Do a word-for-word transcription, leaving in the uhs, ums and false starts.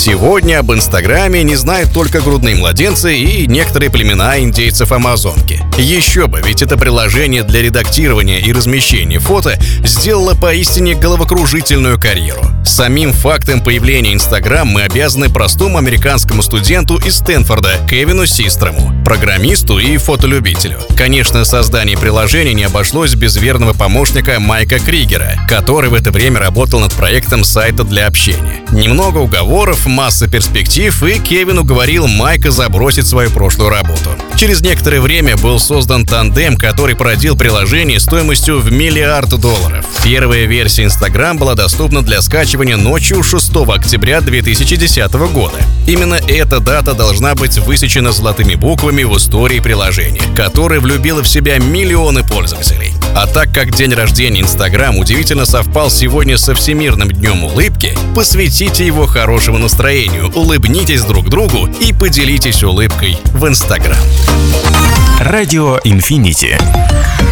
Сегодня об Инстаграме не знают только грудные младенцы и некоторые племена индейцев Амазонки. Еще бы, ведь это приложение для редактирования и размещения фото сделало поистине головокружительную карьеру. Самим фактом появления Инстаграм мы обязаны простому американскому студенту из Стэнфорда Кевину Систрому, программисту и фотолюбителю. Конечно, создание приложения не обошлось без верного помощника Майка Кригера, который в это время работал над проектом сайта для общения. Немного уговоров, масса перспектив, и Кевин уговорил Майка забросить свою прошлую работу. Через некоторое время был создан тандем, который породил приложение стоимостью в миллиард долларов. Первая версия Instagram была доступна для скачивания ночью шестого октября две тысячи десятого года. Именно эта дата должна быть высечена золотыми буквами в истории приложения, которое влюбило в себя миллионы пользователей. А так как день рождения Instagram удивительно совпал сегодня со Всемирным днем улыбки, посвятите его хорошему настроению, улыбнитесь друг другу и поделитесь улыбкой в Instagram. Радио Инфинити.